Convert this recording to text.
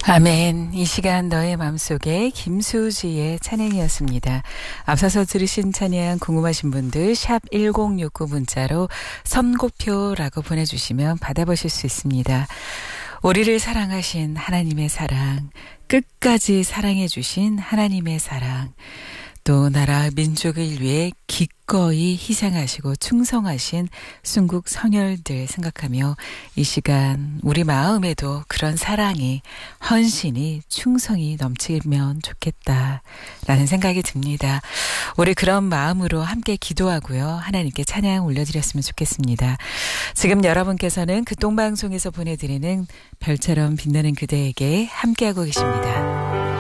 아멘. 이 시간 너의 마음속에 김수지의 찬양이었습니다. 앞서서 들으신 찬양 궁금하신 분들 샵 1069 문자로 선고표라고 보내주시면 받아보실 수 있습니다. 우리를 사랑하신 하나님의 사랑, 끝까지 사랑해 주신 하나님의 사랑, 또 나라 민족을 위해 기꺼이 희생하시고 충성하신 순국 선열들 생각하며 이 시간 우리 마음에도 그런 사랑이, 헌신이, 충성이 넘치면 좋겠다라는 생각이 듭니다. 우리 그런 마음으로 함께 기도하고요. 하나님께 찬양 올려드렸으면 좋겠습니다. 지금 여러분께서는 극동방송에서 보내드리는 별처럼 빛나는 그대에게 함께하고 계십니다.